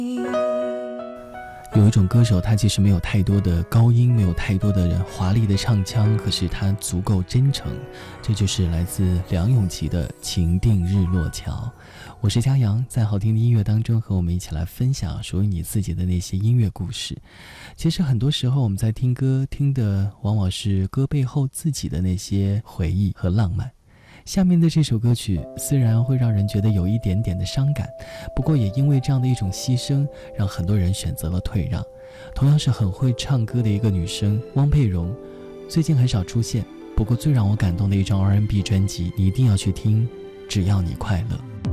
有一种歌手，他其实没有太多的高音，没有太多的华丽的唱腔，可是他足够真诚。这就是来自梁咏琪的《情定日落桥》。我是嘉阳，在好听的音乐当中和我们一起来分享属于你自己的那些音乐故事。其实很多时候我们在听歌，听的往往是歌背后自己的那些回忆和浪漫。下面的这首歌曲虽然会让人觉得有一点点的伤感，不过也因为这样的一种牺牲，让很多人选择了退让。同样是很会唱歌的一个女生汪佩蓉，最近很少出现，不过最让我感动的一张 R&B 专辑，你一定要去听，只要你快乐。